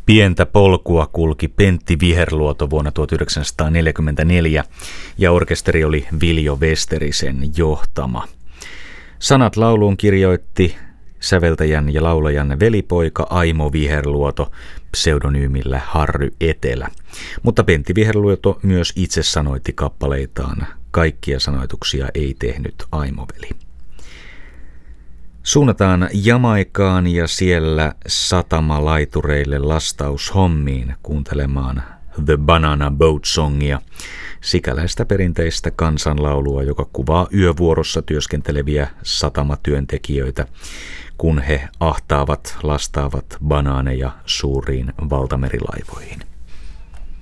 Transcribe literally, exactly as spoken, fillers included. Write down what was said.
Pientä polkua kulki Pentti Viherluoto vuonna tuhatyhdeksänsataaneljäkymmentäneljä ja orkesteri oli Viljo Westerisen johtama. Sanat lauluun kirjoitti säveltäjän ja laulajan velipoika Aimo Viherluoto pseudonyymillä Harry Etelä. Mutta Pentti Viherluoto myös itse sanoitti kappaleitaan. Kaikkia sanoituksia ei tehnyt Aimo-veli. Suunnataan Jamaikaan ja siellä satamalaitureille lastaushommiin kuuntelemaan The Banana Boat Songia, sikäläistä perinteistä kansanlaulua, joka kuvaa yövuorossa työskenteleviä satamatyöntekijöitä, kun he ahtaavat, lastaavat banaaneja suuriin valtamerilaivoihin.